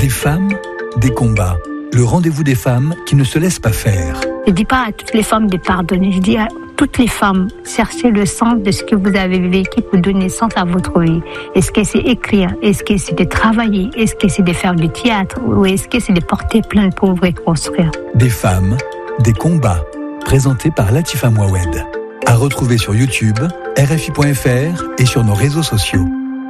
Des femmes, des combats. Le rendez-vous des femmes qui ne se laissent pas faire. Je ne dis pas à toutes les femmes de pardonner, je dis à toutes les femmes, cherchez le sens de ce que vous avez vécu pour donner sens à votre vie. Est-ce que c'est écrire? Est-ce que c'est de travailler? Est-ce que c'est de faire du théâtre? Ou est-ce que c'est de porter plainte pour vous reconstruire? Des femmes, des combats. Présenté par Latifa Mouawed. À retrouver sur YouTube, RFI.fr et sur nos réseaux sociaux.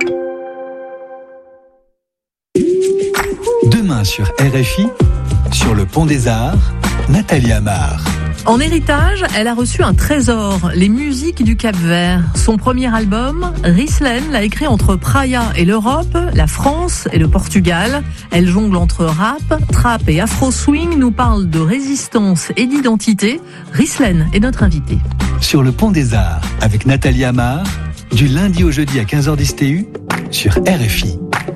Demain sur RFI, sur le Pont des Arts, Nathalie Amar. En héritage, elle a reçu un trésor, les musiques du Cap-Vert. Son premier album, Rislen, l'a écrit entre Praia et l'Europe, la France et le Portugal. Elle jongle entre rap, trap et afro-swing, nous parle de résistance et d'identité. Rislen est notre invitée. Sur le Pont des Arts, avec Nathalie Amar, du lundi au jeudi à 15h10 TU, sur RFI.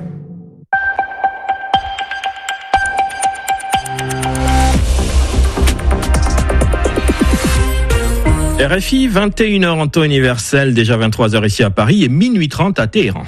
RFI, 21h en temps universel, déjà 23h ici à Paris et minuit 30 à Téhéran.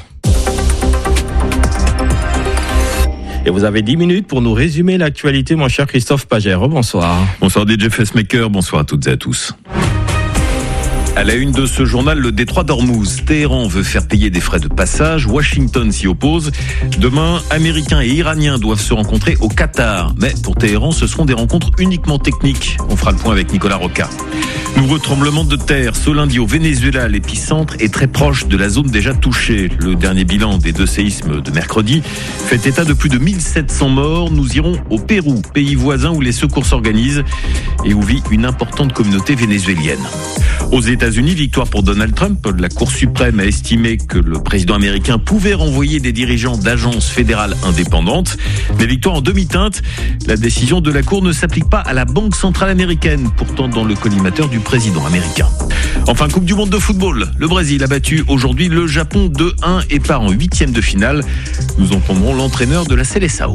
Et vous avez 10 minutes pour nous résumer l'actualité, mon cher Christophe Pagère. Bonsoir. Bonsoir DJ Fessmaker, bonsoir à toutes et à tous. À la une de ce journal, le détroit d'Ormuz. Téhéran veut faire payer des frais de passage. Washington s'y oppose. Demain, Américains et Iraniens doivent se rencontrer au Qatar. Mais pour Téhéran, ce seront des rencontres uniquement techniques. On fera le point avec Nicolas Roca. Nouveau tremblement de terre. Ce lundi au Venezuela, l'épicentre est très proche de la zone déjà touchée. Le dernier bilan des 2 séismes de mercredi fait état de plus de 1700 morts. Nous irons au Pérou, pays voisin où les secours s'organisent et où vit une importante communauté vénézuélienne. Aux États-Unis, victoire pour Donald Trump. La Cour suprême a estimé que le président américain pouvait renvoyer des dirigeants d'agences fédérales indépendantes. Mais victoire en demi-teinte. La décision de la Cour ne s'applique pas à la Banque centrale américaine, pourtant dans le collimateur du président américain. Enfin, Coupe du monde de football. Le Brésil a battu aujourd'hui le Japon 2-1 et part en 8e de finale. Nous entendrons l'entraîneur de la Seleção.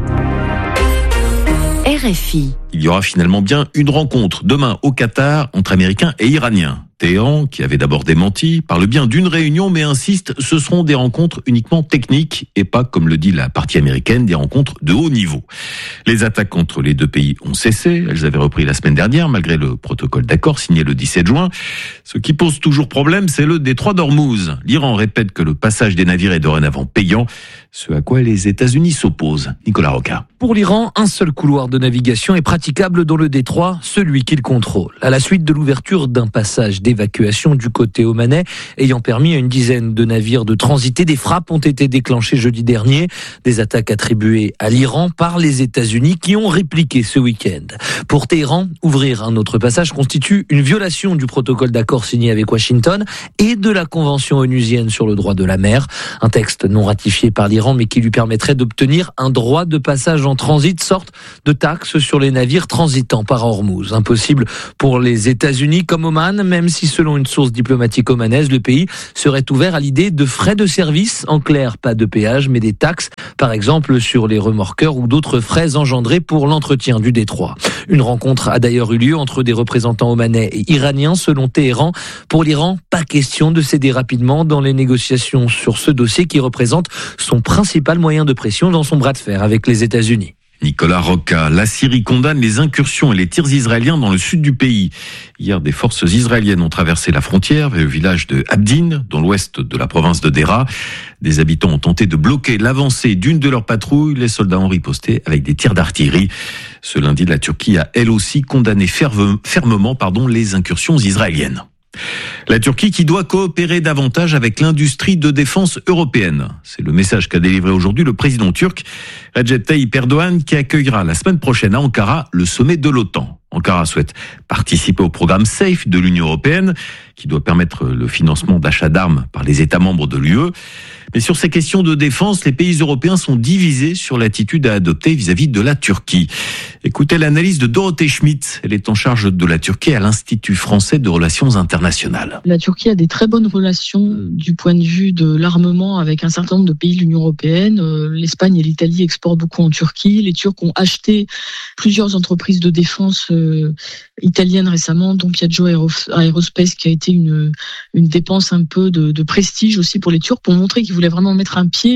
RFI. Il y aura finalement bien une rencontre demain au Qatar entre Américains et Iraniens. Téhéran, qui avait d'abord démenti, parle bien d'une réunion mais insiste, ce seront des rencontres uniquement techniques et pas, comme le dit la partie américaine, des rencontres de haut niveau. Les attaques entre les deux pays ont cessé, elles avaient repris la semaine dernière malgré le protocole d'accord signé le 17 juin. Ce qui pose toujours problème, c'est le détroit d'Ormuz. L'Iran répète que le passage des navires est dorénavant payant, ce à quoi les États-Unis s'opposent. Nicolas Roca. Pour l'Iran, un seul couloir de navigation est praticable dans le détroit, celui qu'il contrôle. À la suite de l'ouverture d'un passage d'évacuation du côté omanais, ayant permis à une dizaine de navires de transiter, des frappes ont été déclenchées jeudi dernier. Des attaques attribuées à l'Iran par les États-Unis qui ont répliqué ce week-end. Pour Téhéran, ouvrir un autre passage constitue une violation du protocole d'accord signé avec Washington et de la Convention onusienne sur le droit de la mer. Un texte non ratifié par l'Iran mais qui lui permettrait d'obtenir un droit de passage en transit, sorte de taxe sur les navires transitant par Ormuz. Impossible pour les États-Unis comme Oman, même si selon une source diplomatique omanaise, le pays serait ouvert à l'idée de frais de service. En clair, pas de péage, mais des taxes, par exemple sur les remorqueurs ou d'autres frais engendrés pour l'entretien du détroit. Une rencontre a d'ailleurs eu lieu entre des représentants omanais et iraniens, selon Téhéran. Pour l'Iran, pas question de céder rapidement dans les négociations sur ce dossier qui représente son principal moyen de pression dans son bras de fer avec les États-Unis. Nicolas Roca. La Syrie condamne les incursions et les tirs israéliens dans le sud du pays. Hier, des forces israéliennes ont traversé la frontière vers le village de Abdin, dans l'ouest de la province de Deraa. Des habitants ont tenté de bloquer l'avancée d'une de leurs patrouilles. Les soldats ont riposté avec des tirs d'artillerie. Ce lundi, la Turquie a elle aussi condamné fermement les incursions israéliennes. La Turquie qui doit coopérer davantage avec l'industrie de défense européenne. C'est le message qu'a délivré aujourd'hui le président turc Recep Tayyip Erdogan qui accueillera la semaine prochaine à Ankara le sommet de l'OTAN. Ankara souhaite participer au programme SAFE de l'Union européenne qui doit permettre le financement d'achats d'armes par les États membres de l'UE. Mais sur ces questions de défense, les pays européens sont divisés sur l'attitude à adopter vis-à-vis de la Turquie. Écoutez l'analyse de Dorothée Schmidt. Elle est en charge de la Turquie à l'Institut français de relations internationales. La Turquie a des très bonnes relations du point de vue de l'armement avec un certain nombre de pays de l'Union européenne. L'Espagne et l'Italie exportent beaucoup en Turquie. Les Turcs ont acheté plusieurs entreprises de défense italiennes récemment, dont Piaggio Aerospace, qui a été une dépense un peu de prestige aussi pour les Turcs, pour montrer qu'ils voulaient vraiment mettre un pied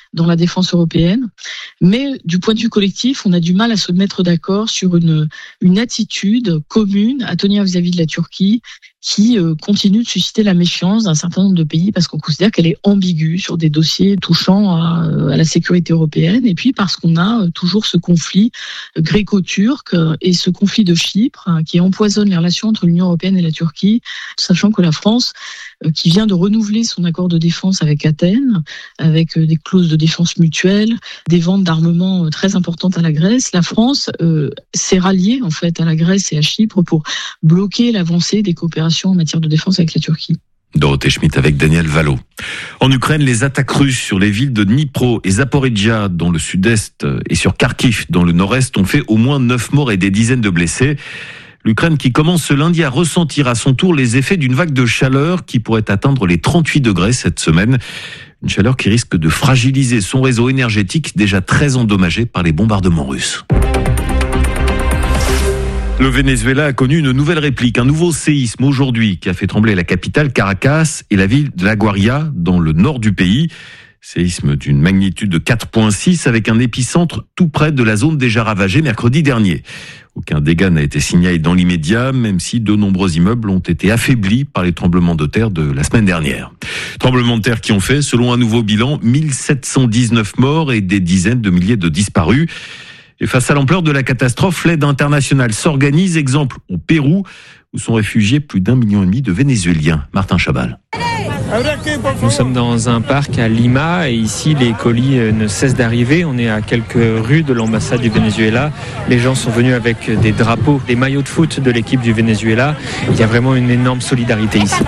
dans la défense européenne. Mais du point de vue collectif, on a du mal à se mettre d'accord sur une attitude commune à tenir vis-à-vis de la Turquie qui continue de susciter la méfiance d'un certain nombre de pays parce qu'on considère qu'elle est ambiguë sur des dossiers touchant à la sécurité européenne, et puis parce qu'on a toujours ce conflit gréco-turc et ce conflit de Chypre qui empoisonne les relations entre l'Union européenne et la Turquie, sachant que la France, qui vient de renouveler son accord de défense avec Athènes, avec des clauses de défense mutuelle, des ventes d'armement très importantes à la Grèce, la France s'est ralliée en fait à la Grèce et à Chypre pour bloquer l'avancée des coopérations en matière de défense avec la Turquie. Dorothée Schmitt avec Daniel Vallot. En Ukraine, les attaques russes sur les villes de Dnipro et Zaporizhzhia dans le sud-est et sur Kharkiv dans le nord-est ont fait au moins 9 morts et des dizaines de blessés. L'Ukraine qui commence ce lundi à ressentir à son tour les effets d'une vague de chaleur qui pourrait atteindre les 38 degrés cette semaine. Une chaleur qui risque de fragiliser son réseau énergétique déjà très endommagé par les bombardements russes. Le Venezuela a connu une nouvelle réplique, un nouveau séisme aujourd'hui qui a fait trembler la capitale Caracas et la ville de La Guaira dans le nord du pays. Séisme d'une magnitude de 4,6 avec un épicentre tout près de la zone déjà ravagée mercredi dernier. Aucun dégât n'a été signalé dans l'immédiat, même si de nombreux immeubles ont été affaiblis par les tremblements de terre de la semaine dernière. Tremblements de terre qui ont fait, selon un nouveau bilan, 1719 morts et des dizaines de milliers de disparus. Et face à l'ampleur de la catastrophe, l'aide internationale s'organise, exemple au Pérou, où sont réfugiés plus d'1,5 million de Vénézuéliens. Martin Chabal. Nous sommes dans un parc à Lima et ici les colis ne cessent d'arriver. On est à quelques rues de l'ambassade du Venezuela. Les gens sont venus avec des drapeaux, des maillots de foot de l'équipe du Venezuela. Il y a vraiment une énorme solidarité ici.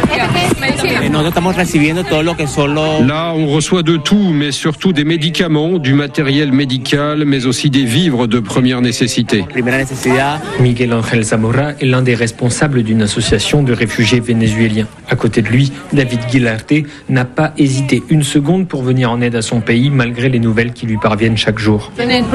Là, on reçoit de tout, mais surtout des médicaments, du matériel médical, mais aussi des vivres de première nécessité. Miguel Ángel Zamora est l'un des responsables d'une association de réfugiés vénézuéliens. À côté de lui, David Guilarte n'a pas hésité une seconde pour venir en aide à son pays, malgré les nouvelles qui lui parviennent chaque jour.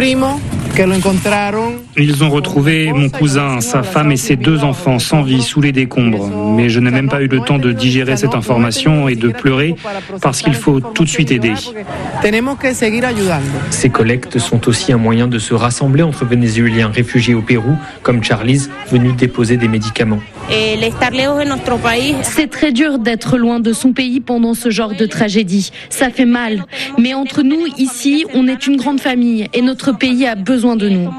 Ils ont retrouvé mon cousin, sa femme et ses 2 enfants sans vie sous les décombres. Mais je n'ai même pas eu le temps de digérer cette information et de pleurer parce qu'il faut tout de suite aider. Ces collectes sont aussi un moyen de se rassembler entre Vénézuéliens réfugiés au Pérou, comme Charlize, venu déposer des médicaments. C'est très dur d'être loin de son pays pendant ce genre de tragédie. Ça fait mal. Mais entre nous, ici, on est une grande famille et notre pays a besoin de nous.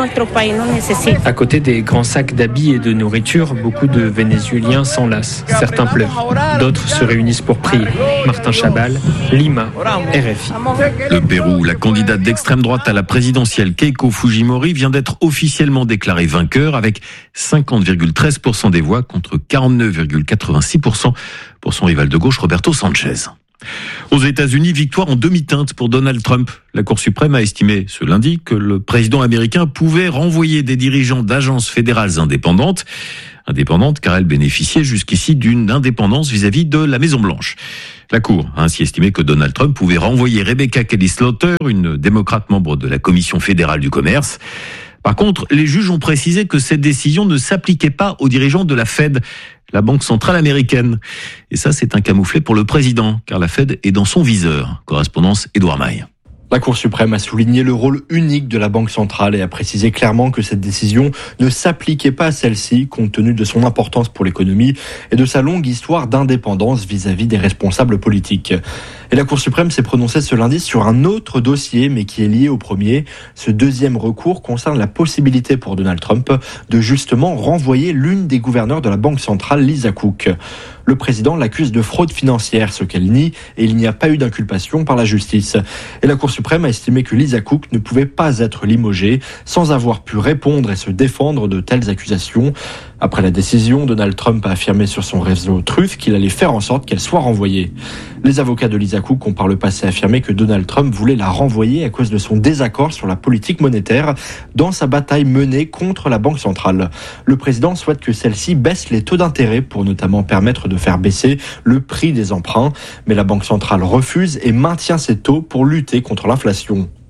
À côté des grands sacs d'habits et de nourriture, beaucoup de Vénézuéliens s'enlacent. Certains pleurent. D'autres se réunissent pour prier. Martin Chabal, Lima, RFI. Le Pérou, la candidate d'extrême droite à la présidentielle Keiko Fujimori vient d'être officiellement déclarée vainqueur avec 50,13% des voix contre 49,86% pour son rival de gauche Roberto Sanchez. Aux États-Unis, victoire en demi-teinte pour Donald Trump. La Cour suprême a estimé ce lundi que le président américain pouvait renvoyer des dirigeants d'agences fédérales indépendantes car elles bénéficiaient jusqu'ici d'une indépendance vis-à-vis de la Maison-Blanche. La Cour a ainsi estimé que Donald Trump pouvait renvoyer Rebecca Kelly Slaughter, une démocrate membre de la Commission fédérale du commerce. Par contre, les juges ont précisé que cette décision ne s'appliquait pas aux dirigeants de la Fed, la Banque centrale américaine. Et ça, c'est un camouflet pour le président, car la Fed est dans son viseur. Correspondance Édouard Maille. La Cour suprême a souligné le rôle unique de la Banque centrale et a précisé clairement que cette décision ne s'appliquait pas à celle-ci, compte tenu de son importance pour l'économie et de sa longue histoire d'indépendance vis-à-vis des responsables politiques. Et la Cour suprême s'est prononcée ce lundi sur un autre dossier, mais qui est lié au premier. Ce deuxième recours concerne la possibilité pour Donald Trump de justement renvoyer l'une des gouverneurs de la Banque centrale, Lisa Cook. Le président l'accuse de fraude financière, ce qu'elle nie, et il n'y a pas eu d'inculpation par la justice. Et la Cour suprême a estimé que Lisa Cook ne pouvait pas être limogée sans avoir pu répondre et se défendre de telles accusations. Après la décision, Donald Trump a affirmé sur son réseau Truth qu'il allait faire en sorte qu'elle soit renvoyée. Les avocats de Lisa Cook ont par le passé affirmé que Donald Trump voulait la renvoyer à cause de son désaccord sur la politique monétaire dans sa bataille menée contre la Banque centrale. Le président souhaite que celle-ci baisse les taux d'intérêt pour notamment permettre de faire baisser le prix des emprunts. Mais la Banque centrale refuse et maintient ses taux pour lutter contre l'inflation.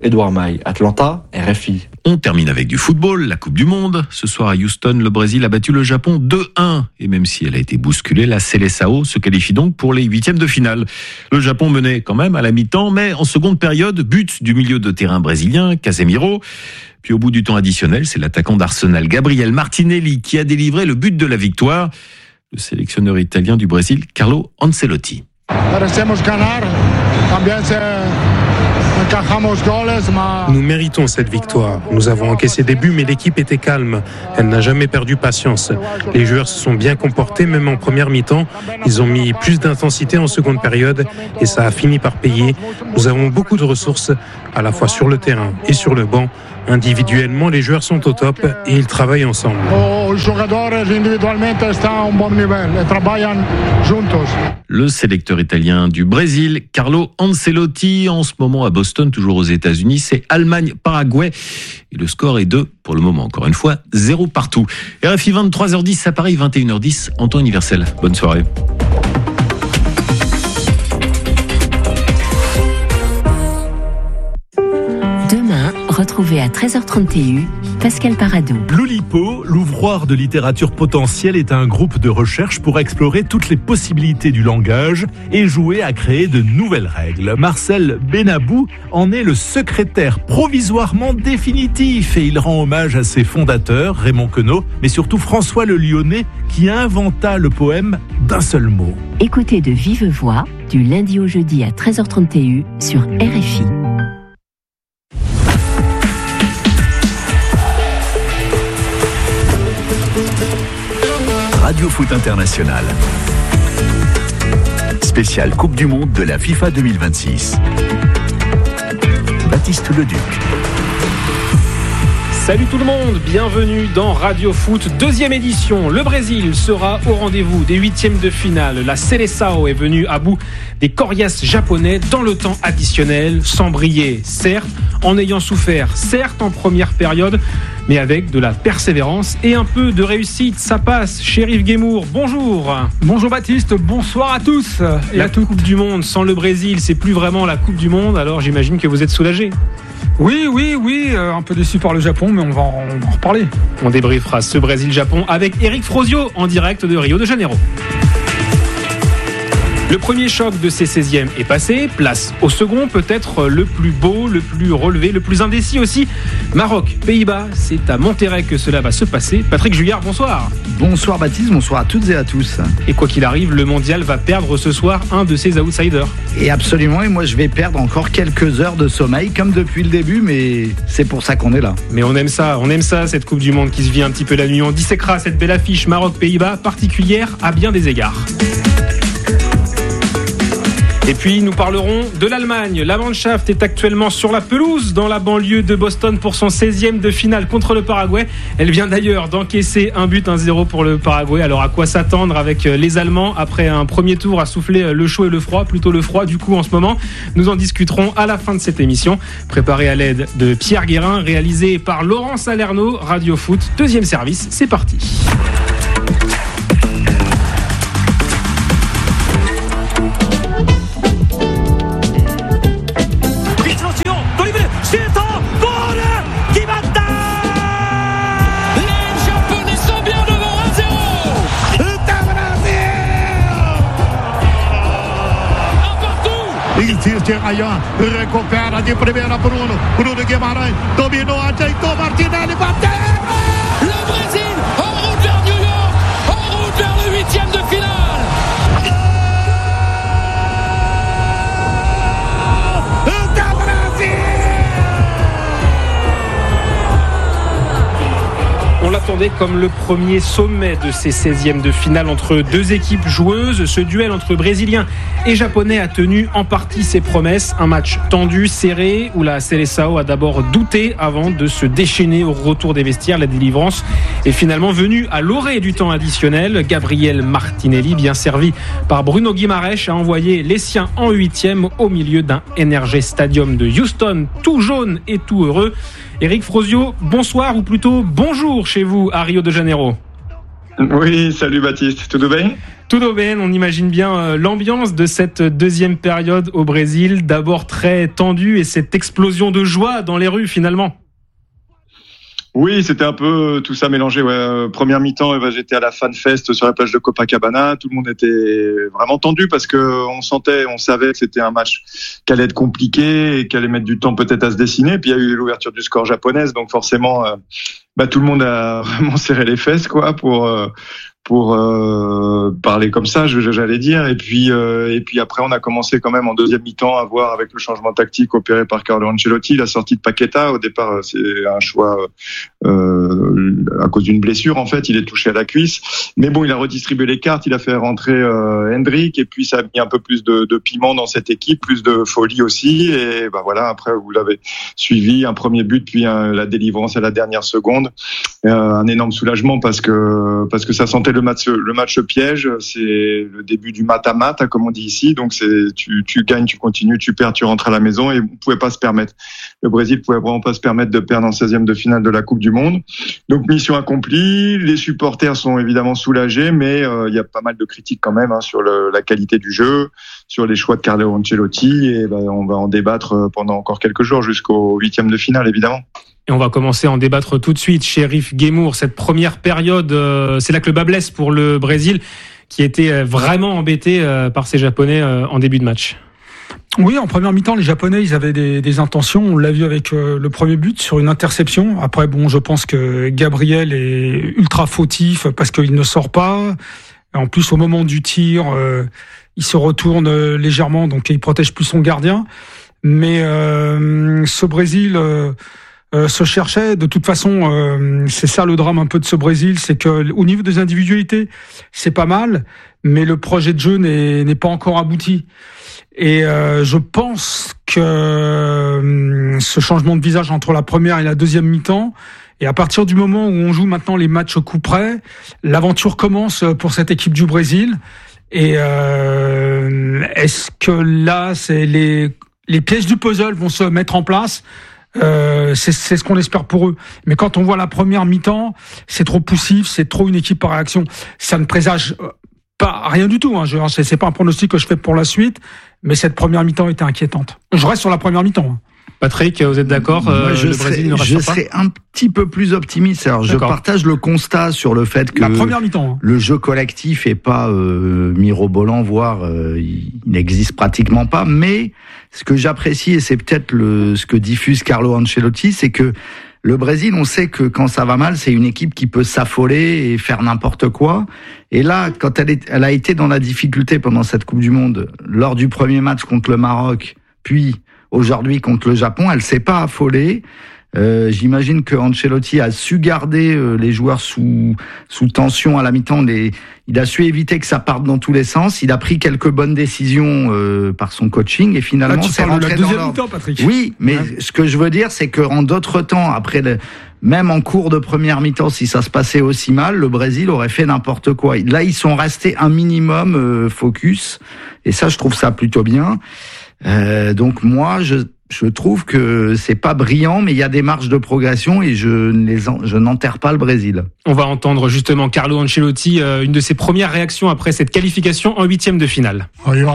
Edouard Maille, Atlanta, RFI. On termine avec du football, la Coupe du Monde. Ce soir à Houston, le Brésil a battu le Japon 2-1. Et même si elle a été bousculée, la Seleção se qualifie donc pour les huitièmes de finale. Le Japon menait quand même à la mi-temps, mais en seconde période, but du milieu de terrain brésilien, Casemiro. Puis au bout du temps additionnel, c'est l'attaquant d'Arsenal, Gabriel Martinelli, qui a délivré le but de la victoire. Le sélectionneur italien du Brésil, Carlo Ancelotti. Nous méritons cette victoire. Nous avons encaissé des buts, mais l'équipe était calme. Elle n'a jamais perdu patience. Les joueurs se sont bien comportés, même en première mi-temps. Ils ont mis plus d'intensité en seconde période et ça a fini par payer. Nous avons beaucoup de ressources, à la fois sur le terrain et sur le banc. Individuellement, les joueurs sont au top et ils travaillent ensemble. Le sélecteur italien du Brésil, Carlo Ancelotti, en ce moment à Boston, toujours aux États-Unis, c'est Allemagne-Paraguay. Et le score est de, pour le moment, encore une fois, 0 partout. RFI 23h10 à Paris, 21h10 en temps universel. Bonne soirée. Retrouvez à 13h30 TU, Pascal Paradou. L'Oulipo, l'ouvroir de littérature potentielle, est un groupe de recherche pour explorer toutes les possibilités du langage et jouer à créer de nouvelles règles. Marcel Benabou en est le secrétaire provisoirement définitif et il rend hommage à ses fondateurs, Raymond Queneau, mais surtout François le Lyonnais, qui inventa le poème d'un seul mot. Écoutez de vive voix, du lundi au jeudi à 13h30 TU sur RFI. Radio Foot International. Spéciale Coupe du Monde de la FIFA 2026. Baptiste Leduc. Salut tout le monde, bienvenue dans Radio Foot, deuxième édition. Le Brésil sera au rendez-vous des huitièmes de finale. La Seleção est venue à bout des coriaces japonais dans le temps additionnel, sans briller, certes, en ayant souffert, certes, en première période, mais avec de la persévérance et un peu de réussite. Ça passe. Chérif Guémour, bonjour. Bonjour Baptiste, bonsoir à tous. La Coupe du Monde sans le Brésil, c'est plus vraiment la Coupe du Monde, alors j'imagine que vous êtes soulagé. Oui, un peu déçu par le Japon, mais on va en reparler. On débriefera ce Brésil-Japon avec Eric Frosio en direct de Rio de Janeiro. Le premier choc de ces 16e est passé, place au second, peut-être le plus beau, le plus relevé, le plus indécis aussi. Maroc, Pays-Bas, c'est à Monterrey que cela va se passer. Patrick Juillard, bonsoir. Bonsoir Baptiste, bonsoir à toutes et à tous. Et quoi qu'il arrive, le mondial va perdre ce soir un de ses outsiders. Et absolument, et moi je vais perdre encore quelques heures de sommeil, comme depuis le début, mais c'est pour ça qu'on est là. Mais on aime ça, cette Coupe du Monde qui se vit un petit peu la nuit. On disséquera cette belle affiche Maroc-Pays-Bas, particulière à bien des égards. Et puis nous parlerons de l'Allemagne. La Mannschaft est actuellement sur la pelouse dans la banlieue de Boston pour son 16e de finale contre le Paraguay. Elle vient d'ailleurs d'encaisser un but 1-0 pour le Paraguay. Alors à quoi s'attendre avec les Allemands après un premier tour à souffler le chaud et le froid, plutôt le froid du coup en ce moment. Nous en discuterons à la fin de cette émission, préparée à l'aide de Pierre Guérin, réalisée par Laurent Salerno. Radio Foot, deuxième service, c'est parti. Insiste Ryan, recupera de primeira Bruno Guimarães, dominou, ajeitou Martinelli, bateu! Le Brésil en route vers New York, en route vers le huitième de finale. On l'attendait comme le premier sommet de ces 16e de finale entre deux équipes joueuses. Ce duel entre Brésiliens et Japonais a tenu en partie ses promesses. Un match tendu, serré, où la Seleção a d'abord douté avant de se déchaîner au retour des vestiaires. La délivrance est finalement venue à l'orée du temps additionnel. Gabriel Martinelli, bien servi par Bruno Guimarães, a envoyé les siens en 8e au milieu d'un Energy Stadium de Houston, tout jaune et tout heureux. Eric Frosio, bonsoir ou plutôt bonjour chez vous à Rio de Janeiro. Oui, salut Baptiste, tudo bem? Tudo bem, on imagine bien l'ambiance de cette deuxième période au Brésil, d'abord très tendue et cette explosion de joie dans les rues finalement. Oui, c'était un peu tout ça mélangé. Ouais. Première mi-temps, j'étais à la FanFest sur la plage de Copacabana. Tout le monde était vraiment tendu parce que on savait que c'était un match qui allait être compliqué et qui allait mettre du temps peut-être à se dessiner. Puis il y a eu l'ouverture du score japonaise, donc forcément, tout le monde a vraiment serré les fesses, quoi, pour parler comme ça, j'allais dire. Et puis après, on a commencé quand même en deuxième mi-temps à voir avec le changement tactique opéré par Carlo Ancelotti, la sortie de Paqueta. Au départ, c'est un choix à cause d'une blessure. En fait, il est touché à la cuisse. Mais bon, il a redistribué les cartes, il a fait rentrer Hendrick, et puis ça a mis un peu plus de piment dans cette équipe, plus de folie aussi. Et voilà, après, vous l'avez suivi, un premier but, puis la délivrance à la dernière seconde. Un énorme soulagement parce que ça sentait le match piège, c'est le début du mata-mata, comme on dit ici. Donc tu gagnes, tu continues, tu perds, tu rentres à la maison, et on pouvait pas se permettre. Le Brésil pouvait vraiment pas se permettre de perdre en 16e de finale de la Coupe du Monde. Donc mission accomplie. Les supporters sont évidemment soulagés, mais il y a pas mal de critiques quand même sur la qualité du jeu, sur les choix de Carlo Ancelotti, et on va en débattre pendant encore quelques jours jusqu'au 8e de finale, évidemment. Et on va commencer à en débattre tout de suite. Chérif Guémour, cette première période, c'est là que le bas blesse pour le Brésil, qui était vraiment embêté par ces Japonais en début de match. Oui, en première mi-temps, les Japonais, ils avaient des intentions. On l'a vu avec le premier but sur une interception. Après, je pense que Gabriel est ultra fautif parce qu'il ne sort pas. En plus, au moment du tir, il se retourne légèrement, donc il protège plus son gardien. Mais ce Brésil se cherchait. De toute façon, c'est ça le drame un peu de ce Brésil, c'est que au niveau des individualités, c'est pas mal, mais le projet de jeu n'est pas encore abouti. Et je pense que ce changement de visage entre la première et la deuxième mi-temps, et à partir du moment où on joue maintenant les matchs coup près, l'aventure commence pour cette équipe du Brésil. Et est-ce que là, c'est les pièces du puzzle vont se mettre en place? C'est ce qu'on espère pour eux. Mais quand on voit la première mi-temps, c'est trop poussif, c'est trop une équipe par réaction. Ça ne présage pas rien du tout. C'est pas un pronostic que je fais pour la suite, mais cette première mi-temps était inquiétante. Je reste sur la première mi-temps. Patrick, vous êtes d'accord? Le Brésil ne reste pas? Je serais un petit peu plus optimiste. Alors, je partage le constat sur le fait que la première mi-temps, le jeu collectif est pas mirobolant, voire il n'existe pratiquement pas. Mais ce que j'apprécie, et c'est peut-être ce que diffuse Carlo Ancelotti, c'est que le Brésil, on sait que quand ça va mal, c'est une équipe qui peut s'affoler et faire n'importe quoi. Et là, quand elle a été dans la difficulté pendant cette Coupe du Monde, lors du premier match contre le Maroc, puis aujourd'hui contre le Japon, elle s'est pas affolée. J'imagine que Ancelotti a su garder les joueurs sous tension à la mi-temps. Il a su éviter que ça parte dans tous les sens. Il a pris quelques bonnes décisions par son coaching et finalement c'est rentré dans l'ordre. Oui, mais ce que je veux dire, c'est que en d'autres temps, même en cours de première mi-temps, si ça se passait aussi mal, le Brésil aurait fait n'importe quoi. Là, ils sont restés un minimum focus, et ça, je trouve ça plutôt bien. Donc moi, je trouve que c'est pas brillant, mais il y a des marges de progression et je n'enterre pas le Brésil. On va entendre justement Carlo Ancelotti, une de ses premières réactions après cette qualification en 8e de finale.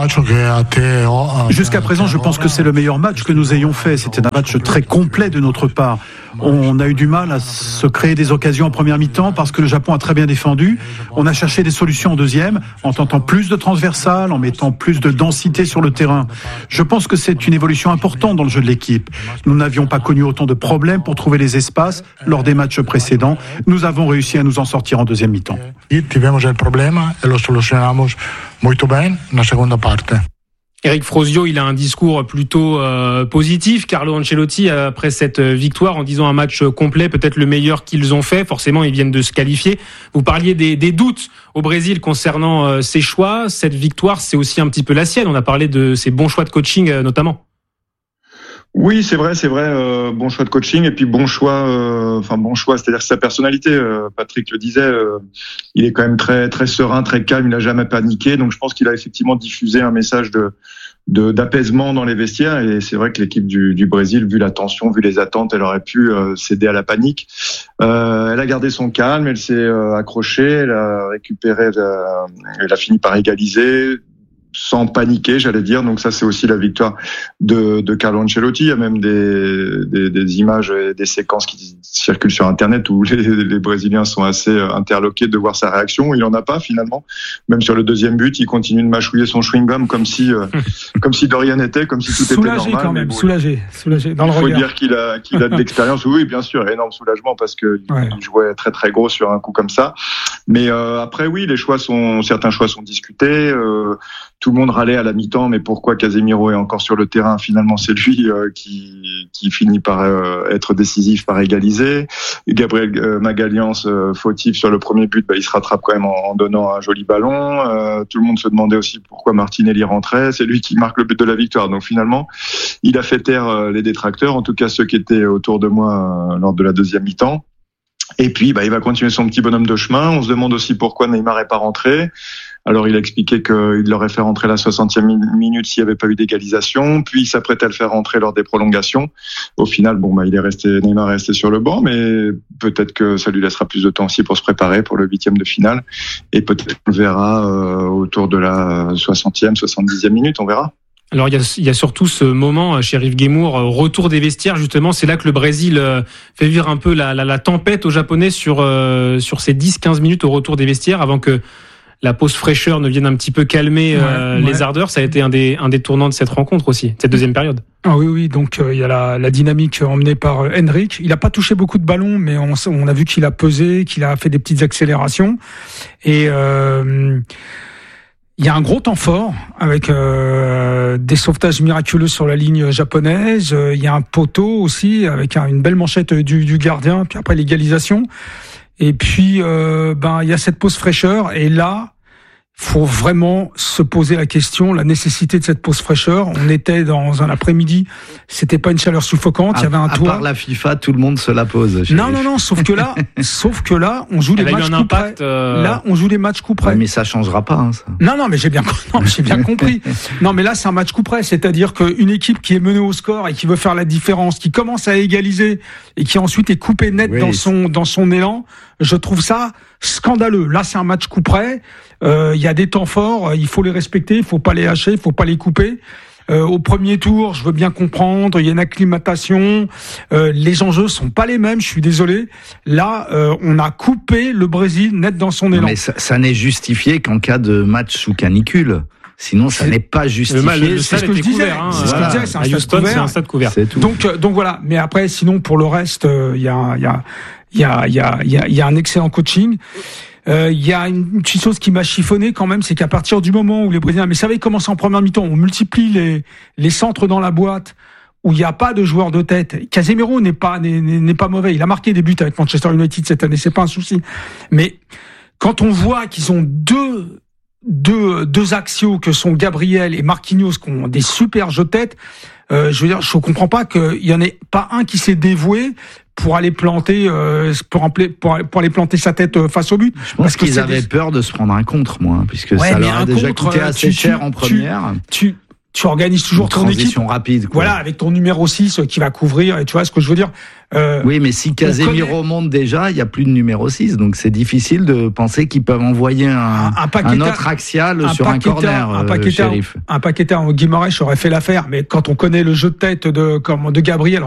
Jusqu'à présent, je pense que c'est le meilleur match que nous ayons fait. C'était un match très complet de notre part. On a eu du mal à se créer des occasions en première mi-temps parce que le Japon a très bien défendu. On a cherché des solutions en deuxième, en tentant plus de transversales, en mettant plus de densité sur le terrain. Je pense que c'est une évolution importante dans le jeu de l'équipe. Nous n'avions pas connu autant de problèmes pour trouver les espaces lors des matchs précédents. Nous avons réussi à nous en sortir en deuxième mi-temps. Tivemos il problema e lo solucionamos molto bene na seconda parte. Eric Frosio, il a un discours plutôt positif, Carlo Ancelotti, après cette victoire, en disant un match complet, peut-être le meilleur qu'ils ont fait. Forcément, ils viennent de se qualifier. Vous parliez des doutes au Brésil concernant ses choix. Cette victoire, c'est aussi un petit peu la sienne. On a parlé de ses bons choix de coaching, notamment. Oui, c'est vrai, bon choix de coaching et puis bon choix, c'est-à-dire sa personnalité. Patrick le disait, il est quand même très très serein, très calme, il n'a jamais paniqué, donc je pense qu'il a effectivement diffusé un message de d'apaisement dans les vestiaires, et c'est vrai que l'équipe du Brésil, vu la tension, vu les attentes, elle aurait pu céder à la panique. Elle a gardé son calme, elle s'est accrochée, elle a récupéré, elle a fini par égaliser sans paniquer, j'allais dire. Donc ça, c'est aussi la victoire de Carlo Ancelotti. Il y a même des images et des séquences qui circulent sur Internet où les Brésiliens sont assez interloqués de voir sa réaction. Il en a pas finalement. Même sur le deuxième but, il continue de mâchouiller son chewing-gum comme si de rien n'était, comme si tout soulagé était normal. Quand même, bon, soulagé dans le regard. Il faut dire qu'il a de l'expérience. Oui, bien sûr, énorme soulagement parce que il jouait très très gros sur un coup comme ça. Mais après, oui, certains choix sont discutés. Tout le monde râlait à la mi-temps, mais pourquoi Casemiro est encore sur le terrain? Finalement, c'est lui qui finit par être décisif, par égaliser. Gabriel Magalhães, fautif sur le premier but, il se rattrape quand même en donnant un joli ballon. Tout le monde se demandait aussi pourquoi Martinelli rentrait. C'est lui qui marque le but de la victoire. Donc finalement, il a fait taire les détracteurs, en tout cas ceux qui étaient autour de moi lors de la deuxième mi-temps. Et puis, il va continuer son petit bonhomme de chemin. On se demande aussi pourquoi Neymar n'est pas rentré. Alors, il a expliqué qu'il l'aurait fait rentrer à la 60e minute s'il n'y avait pas eu d'égalisation. Puis, il s'apprêtait à le faire rentrer lors des prolongations. Au final, Neymar est resté sur le banc, mais peut-être que ça lui laissera plus de temps aussi pour se préparer pour le 8e de finale. Et peut-être qu'on le verra autour de la 60e, 70e minute, on verra. Alors il y a surtout ce moment, Chérif Guémour, au retour des vestiaires, justement, c'est là que le Brésil fait vivre un peu la tempête aux Japonais sur ces 10-15 minutes au retour des vestiaires, avant que la pause fraîcheur ne vienne un petit peu calmer les ardeurs. Ça a été un des tournants de cette rencontre aussi, cette deuxième période. Ah oui, donc il y a la dynamique emmenée par Henrik. Il n'a pas touché beaucoup de ballons, mais on a vu qu'il a pesé, qu'il a fait des petites accélérations. Et il y a un gros temps fort avec des sauvetages miraculeux sur la ligne japonaise. Il y a un poteau aussi avec une belle manchette du gardien. Puis après l'égalisation. Et puis il y a cette pause fraîcheur. Et là, faut vraiment se poser la question, la nécessité de cette pause fraîcheur. On était dans un après-midi, c'était pas une chaleur suffocante, il y avait un toit. À part la FIFA, tout le monde se la pose. Non, sauf que là, on joue les matchs coup près. Là, on joue les matchs coup près. Mais ça changera pas, ça. Non, mais j'ai bien compris. Non, mais là, c'est un match coup près, c'est-à-dire qu'une équipe qui est menée au score et qui veut faire la différence, qui commence à égaliser et qui ensuite est coupée net dans son élan, je trouve ça scandaleux. Là, c'est un match coup près. Il y a des temps forts, il faut les respecter, il faut pas les hacher, il faut pas les couper. Au premier tour, je veux bien comprendre, il y a une acclimatation, les enjeux sont pas les mêmes, je suis désolé. Là, on a coupé le Brésil net dans son élan. Mais ça n'est justifié qu'en cas de match sous canicule. Sinon, ça n'est pas justifié. C'est ce que je disais. C'est ce que je disais. C'est un stade couvert. C'est tout. Donc voilà. Mais après, sinon, pour le reste, il y a un excellent coaching. Il y a une petite chose qui m'a chiffonné quand même, c'est qu'à partir du moment où les Brésiliens, mais ça avait commencé en première mi-temps, on multiplie les centres dans la boîte, où il n'y a pas de joueur de tête. Casemiro n'est pas mauvais. Il a marqué des buts avec Manchester United cette année, c'est pas un souci. Mais quand on voit qu'ils ont deux axiaux que sont Gabriel et Marquinhos qui ont des super jeux de tête, je comprends pas qu'il y en ait pas un qui s'est dévoué pour aller planter pour aller planter sa tête face au but. Je pense qu'ils avaient peur de se prendre un contre, moi, puisque ça leur a déjà coûté assez cher en première. Tu organises toujours ton équipe rapide, quoi. Voilà, avec ton numéro 6 qui va couvrir, et tu vois ce que je veux dire. Oui, mais si Casemiro monte déjà, il n'y a plus de numéro 6, donc c'est difficile de penser qu'ils peuvent envoyer un autre axial sur un corner, Chérif. Un Paqueta en Guimaraes aurait fait l'affaire, mais quand on connaît le jeu de tête de Gabriel,